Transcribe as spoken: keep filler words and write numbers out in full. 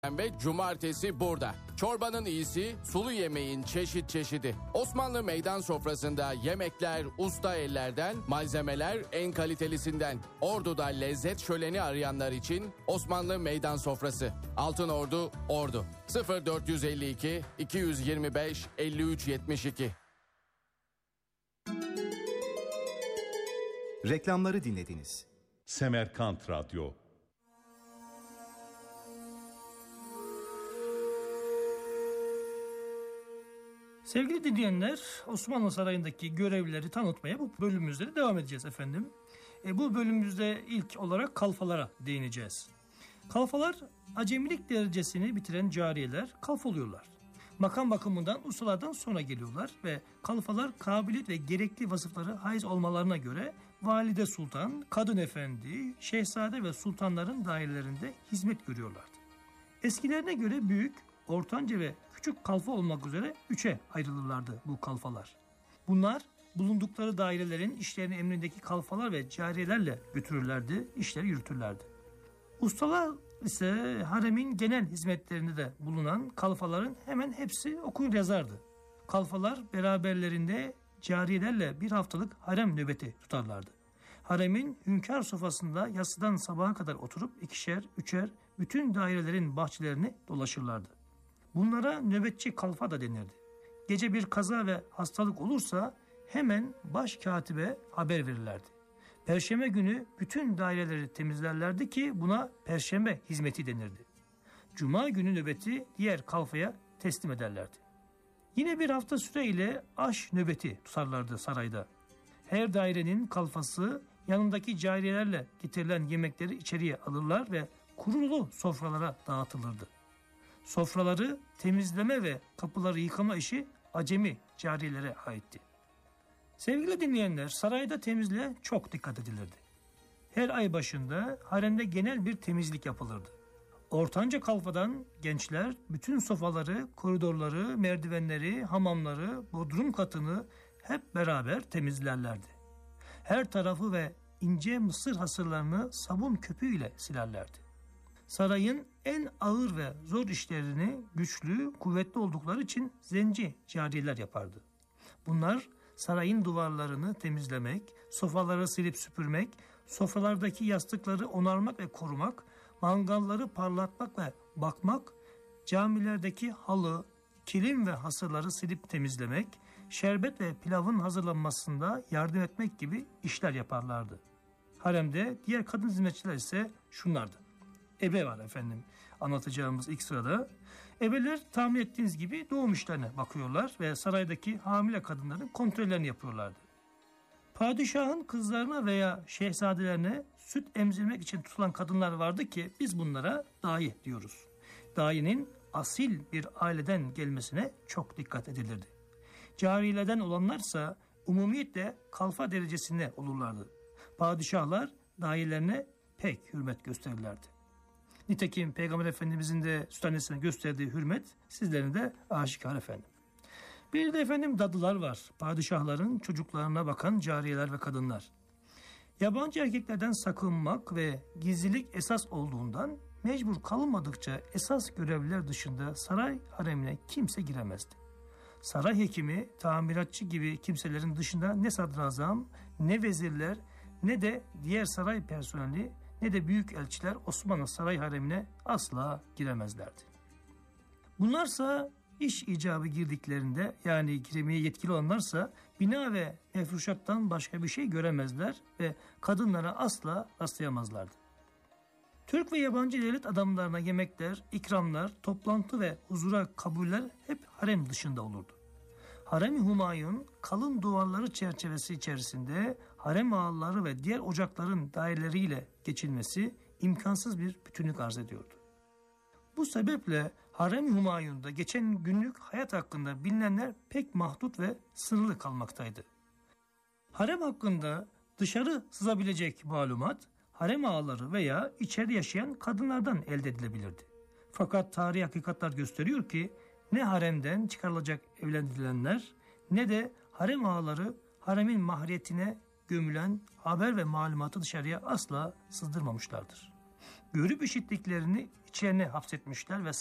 Ve cumartesi burada. Çorbanın iyisi, sulu yemeğin çeşit çeşidi. Osmanlı meydan sofrasında yemekler usta ellerden, malzemeler en kalitelisinden. Ordu'da lezzet şöleni arayanlar için Osmanlı meydan sofrası. Altınordu, Ordu. sıfır dört yüz elli iki iki yüz yirmi beş elli üç yetmiş iki. Reklamları dinlediniz. Semerkant Radyo. Sevgili dinleyenler, Osmanlı Sarayı'ndaki görevlileri tanıtmaya bu bölümümüzde de devam edeceğiz efendim. E, bu bölümümüzde ilk olarak kalfalara değineceğiz. Kalfalar, acemilik derecesini bitiren cariyeler kalfa oluyorlar. Makam bakımından ustalardan sonra geliyorlar ve kalfalar kabiliyet ve gerekli vasıfları haiz olmalarına göre valide sultan, kadın efendi, şehzade ve sultanların dairelerinde hizmet görüyorlardı. Eskilerine göre büyük, ortanca ve küçük kalfa olmak üzere üçe ayrılırlardı bu kalfalar. Bunlar bulundukları dairelerin işlerini emrindeki kalfalar ve cariyelerle götürürlerdi, işleri yürütürlerdi. Ustalar ise haremin genel hizmetlerinde de bulunan kalfaların hemen hepsi okuyup yazardı. Kalfalar beraberlerinde cariyelerle bir haftalık harem nöbeti tutarlardı. Haremin hünkâr sofasında yatsıdan sabaha kadar oturup ikişer, üçer bütün dairelerin bahçelerini dolaşırlardı. Bunlara nöbetçi kalfa da denirdi. Gece bir kaza ve hastalık olursa hemen baş katibe haber verirlerdi. Perşembe günü bütün daireleri temizlerlerdi ki buna perşembe hizmeti denirdi. Cuma günü nöbeti diğer kalfaya teslim ederlerdi. Yine bir hafta süreyle aş nöbeti tutarlardı sarayda. Her dairenin kalfası yanındaki cariyelerle getirilen yemekleri içeriye alırlar ve kurulu sofralara dağıtılırdı. Sofraları temizleme ve kapıları yıkama işi acemi cariyelere aitti. Sevgili dinleyenler, sarayda temizliğe çok dikkat edilirdi. Her ay başında haremde genel bir temizlik yapılırdı. Ortanca kalfadan gençler bütün sofaları, koridorları, merdivenleri, hamamları, bodrum katını hep beraber temizlerlerdi. Her tarafı ve ince mısır hasırlarını sabun köpüğüyle silerlerdi. Sarayın en ağır ve zor işlerini güçlü, kuvvetli oldukları için zenci cariyeler yapardı. Bunlar sarayın duvarlarını temizlemek, sofaları silip süpürmek, sofralardaki yastıkları onarmak ve korumak, mangalları parlatmak ve bakmak, camilerdeki halı, kilim ve hasırları silip temizlemek, şerbet ve pilavın hazırlanmasında yardım etmek gibi işler yaparlardı. Haremde diğer kadın hizmetçiler ise şunlardı. Ebe var efendim anlatacağımız ilk sırada. Ebeler tahmin ettiğiniz gibi doğum işlerine bakıyorlar ve saraydaki hamile kadınların kontrollerini yapıyorlardı. Padişahın kızlarına veya şehzadelerine süt emzirmek için tutulan kadınlar vardı ki biz bunlara dahi diyoruz. Dayinin asil bir aileden gelmesine çok dikkat edilirdi. Cariyeleden olanlarsa umumiyetle kalfa derecesinde olurlardı. Padişahlar dahilerine pek hürmet gösterirlerdi. Nitekim Peygamber Efendimizin de süt annesine gösterdiği hürmet sizlerin de aşikar efendim. Bir de efendim dadılar var. Padişahların çocuklarına bakan cariyeler ve kadınlar. Yabancı erkeklerden sakınmak ve gizlilik esas olduğundan mecbur kalınmadıkça esas görevliler dışında saray haremine kimse giremezdi. Saray hekimi, tamiratçı gibi kimselerin dışında ne sadrazam, ne vezirler, ne de diğer saray personeli, ne de büyük elçiler Osmanlı saray haremine asla giremezlerdi. Bunlarsa iş icabı girdiklerinde, yani giremeye yetkili olanlarsa bina ve mefruşattan başka bir şey göremezler ve kadınlara asla rastlayamazlardı. Türk ve yabancı devlet adamlarına yemekler, ikramlar, toplantı ve huzura kabuller hep harem dışında olurdu. Harem-i Humayun kalın duvarları çerçevesi içerisinde harem ağaları ve diğer ocakların daireleriyle geçilmesi imkansız bir bütünlük arz ediyordu. Bu sebeple Harem-i Humayun'da geçen günlük hayat hakkında bilinenler pek mahdut ve sınırlı kalmaktaydı. Harem hakkında dışarı sızabilecek malumat harem ağaları veya içeride yaşayan kadınlardan elde edilebilirdi. Fakat tarihi hakikatler gösteriyor ki ne haremden çıkarılacak evlendirilenler ne de harem ağaları haremin mahriyetine gömülen haber ve malumatı dışarıya asla sızdırmamışlardır. Görüp işittiklerini içerine hapsetmişler ve